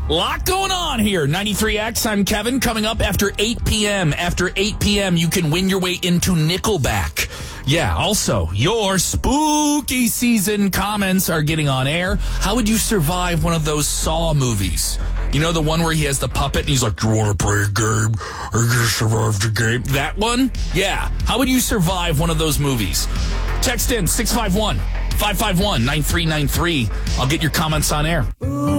Lot going on here. 93X, I'm Kevin. Coming up after 8 p.m. After 8 p.m., you can win your way into Nickelback. Yeah, also, your spooky season comments are getting on air. How would you survive one of those Saw movies? You know, the one where he has the puppet and he's like, do you want to play a game? Are you going to survive the game? That one? Yeah. How would you survive one of those movies? Text in 651-551-9393. I'll get your comments on air. Ooh.